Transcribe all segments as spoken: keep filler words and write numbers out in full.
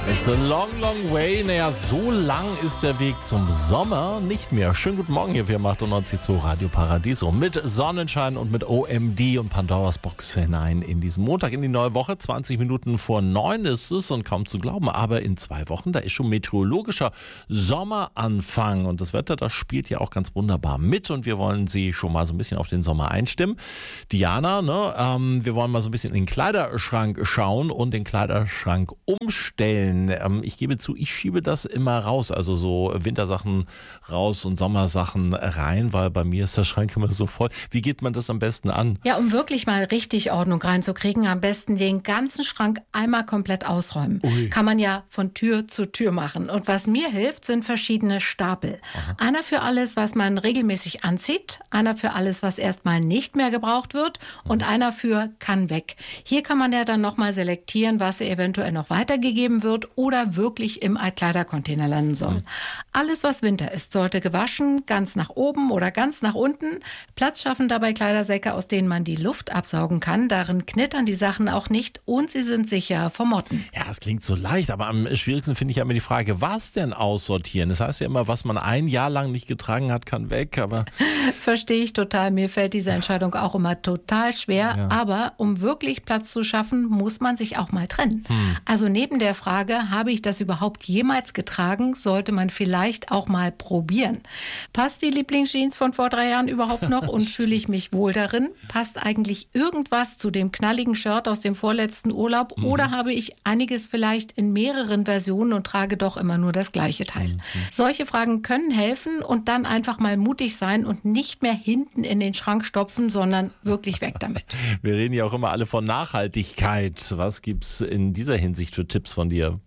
It's a long, long way. Naja, so lang ist der Weg zum Sommer nicht mehr. Schönen guten Morgen hier, wir achtundneunzig Komma zwei Radio Paradiso. Mit Sonnenschein und mit O M D und Pandoras Box hinein in diesen Montag, in die neue Woche. zwanzig Minuten vor neun ist es und kaum zu glauben. Aber in zwei Wochen, da ist schon meteorologischer Sommeranfang. Und das Wetter, das spielt ja auch ganz wunderbar mit. Und wir wollen Sie schon mal so ein bisschen auf den Sommer einstimmen. Diana, ne, ähm, wir wollen mal so ein bisschen in den Kleiderschrank schauen und den Kleiderschrank umstellen. Ich gebe zu, ich schiebe das immer raus, also so Wintersachen raus und Sommersachen rein, weil bei mir ist der Schrank immer so voll. Wie geht man das am besten an? Ja, um wirklich mal richtig Ordnung reinzukriegen, am besten den ganzen Schrank einmal komplett ausräumen. Ui. Kann man ja von Tür zu Tür machen. Und was mir hilft, sind verschiedene Stapel. Aha. Einer für alles, was man regelmäßig anzieht, einer für alles, was erstmal nicht mehr gebraucht wird und mhm. einer für kann weg. Hier kann man ja dann nochmal selektieren, was eventuell noch weitergegeben wird oder wirklich im Altkleidercontainer landen soll. Mhm. Alles, was Winter ist, sollte gewaschen, ganz nach oben oder ganz nach unten. Platz schaffen dabei Kleidersäcke, aus denen man die Luft absaugen kann. Darin knittern die Sachen auch nicht und sie sind sicher vor Motten. Ja, es klingt so leicht, aber am schwierigsten finde ich ja immer die Frage, was denn aussortieren? Das heißt ja immer, was man ein Jahr lang nicht getragen hat, kann weg, aber... Verstehe ich total. Mir fällt diese Entscheidung auch immer total schwer. Ja. Aber um wirklich Platz zu schaffen, muss man sich auch mal trennen. Hm. Also neben der Frage, habe ich das überhaupt jemals getragen, sollte man vielleicht auch mal probieren. Passt die Lieblingsjeans von vor drei Jahren überhaupt noch und fühle ich mich wohl darin? Passt eigentlich irgendwas zu dem knalligen Shirt aus dem vorletzten Urlaub mhm. oder habe ich einiges vielleicht in mehreren Versionen und trage doch immer nur das gleiche Teil? Mhm. Solche Fragen können helfen und dann einfach mal mutig sein und nicht mehr hinten in den Schrank stopfen, sondern wirklich weg damit. Wir reden ja auch immer alle von Nachhaltigkeit. Was gibt's in dieser Hinsicht für Tipps von dir?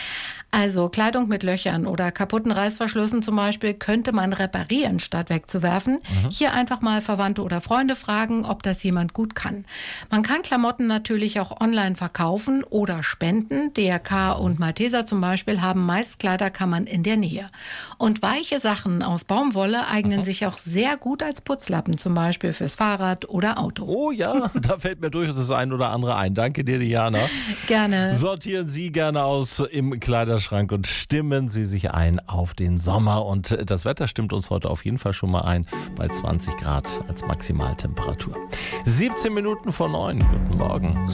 Also Kleidung mit Löchern oder kaputten Reißverschlüssen zum Beispiel könnte man reparieren, statt wegzuwerfen. Mhm. Hier einfach mal Verwandte oder Freunde fragen, ob das jemand gut kann. Man kann Klamotten natürlich auch online verkaufen oder spenden. D R K und Malteser zum Beispiel haben meist Kleiderkammern in der Nähe. Und weiche Sachen aus Baumwolle eignen mhm. sich auch sehr gut als Putzlappen, zum Beispiel fürs Fahrrad oder Auto. Oh ja, da fällt mir durchaus das ein oder andere ein. Danke dir, Diana. Gerne. Sortieren Sie gerne aus im Kleiderschrank und stimmen Sie sich ein auf den Sommer. Und das Wetter stimmt uns heute auf jeden Fall schon mal ein bei zwanzig Grad als Maximaltemperatur. siebzehn Minuten vor neun. Guten Morgen.